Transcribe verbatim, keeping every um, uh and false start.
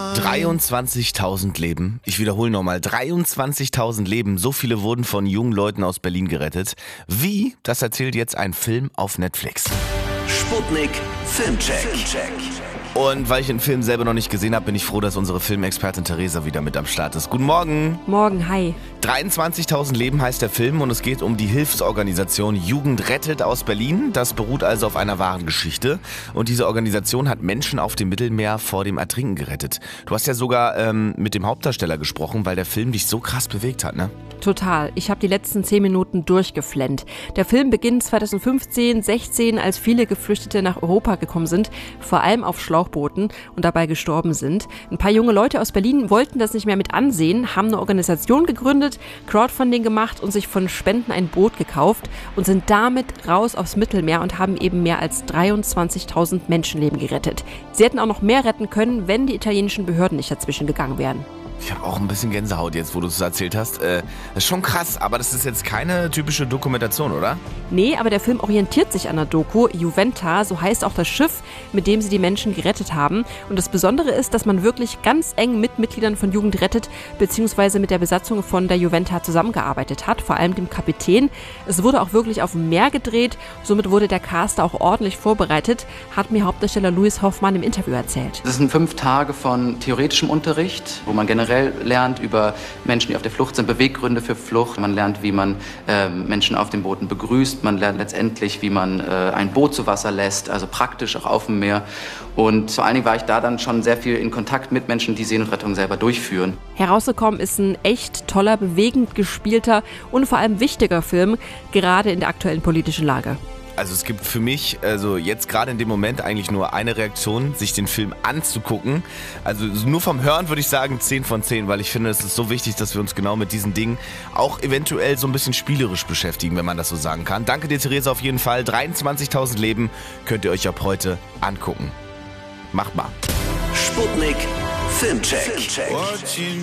dreiundzwanzigtausend Leben. Ich wiederhole nochmal, dreiundzwanzigtausend Leben. So viele wurden von jungen Leuten aus Berlin gerettet. Wie? Das erzählt jetzt ein Film auf Netflix. Sputnik Filmcheck. Und weil ich den Film selber noch nicht gesehen habe, bin ich froh, dass unsere Filmexpertin Theresa wieder mit am Start ist. Guten Morgen. Morgen, hi. dreiundzwanzigtausend Leben heißt der Film und es geht um die Hilfsorganisation Jugend rettet aus Berlin. Das beruht also auf einer wahren Geschichte. Und diese Organisation hat Menschen auf dem Mittelmeer vor dem Ertrinken gerettet. Du hast ja sogar ähm, mit dem Hauptdarsteller gesprochen, weil der Film dich so krass bewegt hat, ne? Total. Ich habe die letzten zehn Minuten durchgeflennt. Der Film beginnt zweitausendfünfzehn, sechzehn, als viele Geflüchtete nach Europa gekommen sind, vor allem auf Schlauchbooten und dabei gestorben sind. Ein paar junge Leute aus Berlin wollten das nicht mehr mit ansehen, haben eine Organisation gegründet, Crowdfunding gemacht und sich von Spenden ein Boot gekauft und sind damit raus aufs Mittelmeer und haben eben mehr als dreiundzwanzigtausend Menschenleben gerettet. Sie hätten auch noch mehr retten können, wenn die italienischen Behörden nicht dazwischen gegangen wären. Ich habe auch ein bisschen Gänsehaut jetzt, wo du es erzählt hast. Äh, das ist schon krass, aber das ist jetzt keine typische Dokumentation, oder? Nee, aber der Film orientiert sich an der Doku. Juventa, so heißt auch das Schiff, mit dem sie die Menschen gerettet haben. Und das Besondere ist, dass man wirklich ganz eng mit Mitgliedern von Jugend rettet, beziehungsweise mit der Besatzung von der Juventa zusammengearbeitet hat, vor allem dem Kapitän. Es wurde auch wirklich auf dem Meer gedreht, somit wurde der Cast auch ordentlich vorbereitet, hat mir Hauptdarsteller Louis Hoffmann im Interview erzählt. Das sind fünf Tage von theoretischem Unterricht, wo man generell lernt über Menschen, die auf der Flucht sind, Beweggründe für Flucht. Man lernt, wie man äh, Menschen auf den Booten begrüßt. Man lernt letztendlich, wie man äh, ein Boot zu Wasser lässt, also praktisch auch auf dem Meer. Und vor allen Dingen war ich da dann schon sehr viel in Kontakt mit Menschen, die Seenotrettung selber durchführen. Herausgekommen ist ein echt toller, bewegend gespielter und vor allem wichtiger Film, gerade in der aktuellen politischen Lage. Also es gibt für mich, also jetzt gerade in dem Moment eigentlich nur eine Reaktion, sich den Film anzugucken. Also nur vom Hören würde ich sagen zehn von zehn, weil ich finde, es ist so wichtig, dass wir uns genau mit diesen Dingen auch eventuell so ein bisschen spielerisch beschäftigen, wenn man das so sagen kann. Danke dir, Theresa, auf jeden Fall. dreiundzwanzigtausend Leben könnt ihr euch ab heute angucken. Macht mal. Sputnik Filmcheck.